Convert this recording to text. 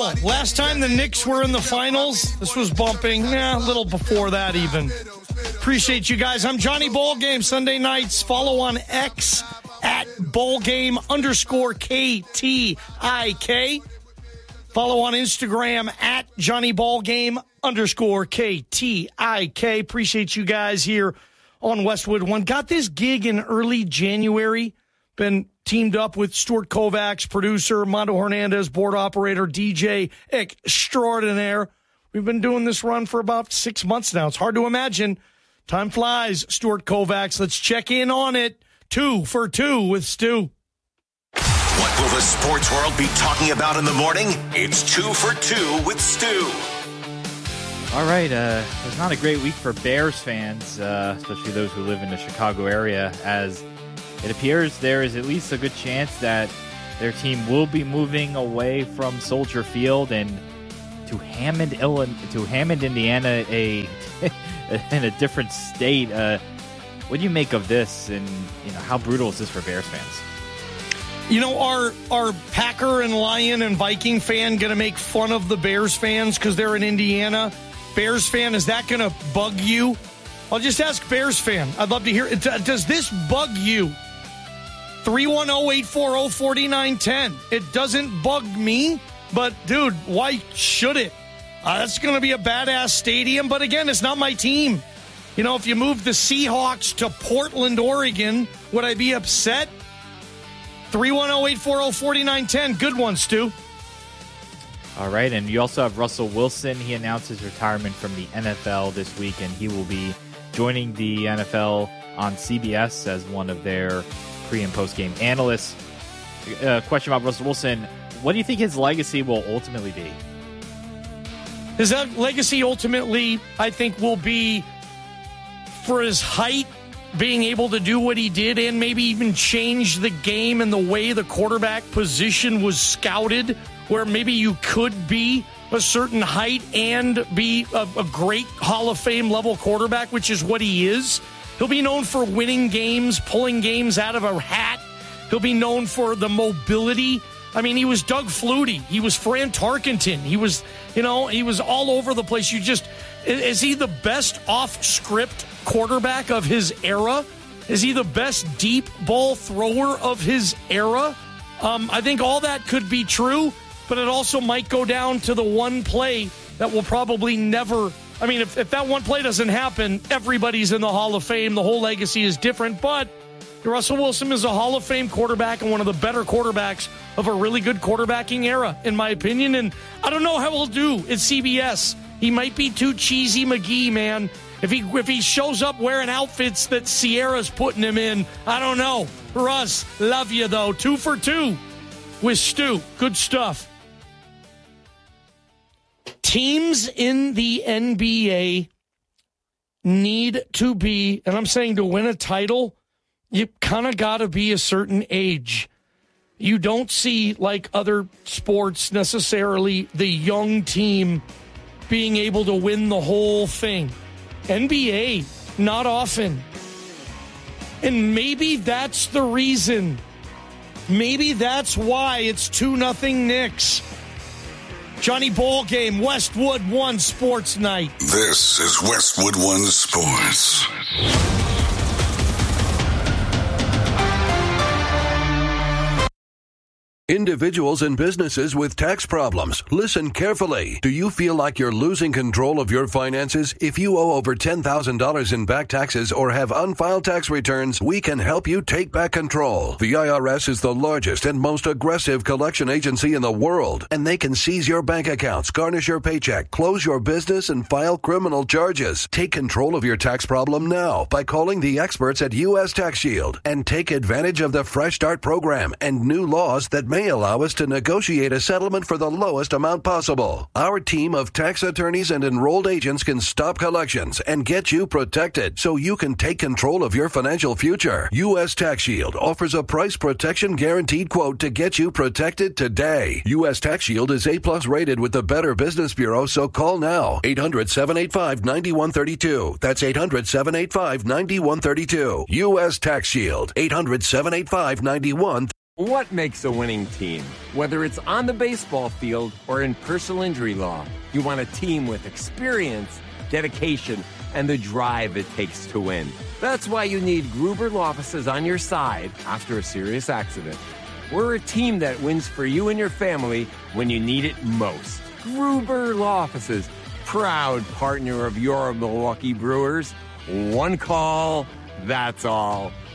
Wow. Last time the Knicks were in the finals, this was bumping. A little before that even. Appreciate you guys. I'm Johnny Ballgame. Sunday nights. Follow on X at Ballgame_KTIK. Follow on Instagram at Johnny Ballgame_KTIK. Appreciate you guys here on Westwood One. Got this gig in early January. Been teamed up with Stuart Kovacs, producer, Mondo Hernandez, board operator, DJ extraordinaire. We've been doing this run for about 6 months now. It's hard to imagine. Time flies, Stuart Kovacs. Let's check in on it. 2 for 2 with Stu. What will the sports world be talking about in the morning? It's 2 for 2 with Stu. All right, it was not a great week for Bears fans, especially those who live in the Chicago area, as it appears there is at least a good chance that their team will be moving away from Soldier Field and to Hammond, Indiana, in a different state. What do you make of this, and how brutal is this for Bears fans? Are Packer and Lion and Viking fan going to make fun of the Bears fans because they're in Indiana? Bears fan, is that going to bug you? I'll just ask Bears fan. I'd love to hear it. Does this bug you? 310-840-4910. It doesn't bug me, but, dude, why should it? That's going to be a badass stadium, but, again, it's not my team. If you move the Seahawks to Portland, Oregon, would I be upset? 310-840-4910. Good one, Stu. All right, and you also have Russell Wilson. He announced his retirement from the NFL this week, and he will be joining the NFL on CBS as one of their pre- and post-game analysts. Question about Russell Wilson. What do you think his legacy will ultimately be? His legacy ultimately, I think, will be for his height, being able to do what he did and maybe even change the game and the way the quarterback position was scouted, where maybe you could be a certain height and be a great Hall of Fame level quarterback, which is what he is. He'll be known for winning games, pulling games out of a hat. He'll be known for the mobility. I mean, he was Doug Flutie. He was Fran Tarkenton. He was, he was all over the place. Is he the best off-script quarterback of his era? Is he the best deep ball thrower of his era? I think all that could be true, but it also might go down to the one play that will probably never. I mean, if that one play doesn't happen, everybody's in the Hall of Fame. The whole legacy is different, but Russell Wilson is a Hall of Fame quarterback and one of the better quarterbacks of a really good quarterbacking era, in my opinion. And I don't know how he'll do at CBS. He might be too cheesy McGee, man. If he shows up wearing outfits that Sierra's putting him in, I don't know. Russ, love you, though. 2 for 2 with Stu. Good stuff. Teams in the NBA need to be, and I'm saying to win a title, you kind of got to be a certain age. You don't see, like other sports, necessarily the young team being able to win the whole thing. NBA, not often. And maybe that's the reason. Maybe that's why it's 2-0 Knicks. Johnny Ballgame, Westwood One Sports Night. This is Westwood One Sports. Individuals and businesses with tax problems, listen carefully. Do you feel like you're losing control of your finances? If you owe over $10,000 in back taxes or have unfiled tax returns, we can help you take back control. The IRS is the largest and most aggressive collection agency in the world, and they can seize your bank accounts, garnish your paycheck, close your business, and file criminal charges. Take control of your tax problem now by calling the experts at U.S. Tax Shield and take advantage of the Fresh Start program and new laws that may allow us to negotiate a settlement for the lowest amount possible. Our team of tax attorneys and enrolled agents can stop collections and get you protected so you can take control of your financial future. U.S. Tax Shield offers a price protection guaranteed quote to get you protected today. U.S. Tax Shield is A+ rated with the Better Business Bureau, so call now. 800-785-9132. That's 800-785-9132. U.S. Tax Shield. 800-785-9132. What makes a winning team? Whether it's on the baseball field or in personal injury law, you want a team with experience, dedication, and the drive it takes to win. That's why you need Gruber Law Offices on your side after a serious accident. We're a team that wins for you and your family when you need it most. Gruber Law Offices, proud partner of your Milwaukee Brewers. One call, that's all.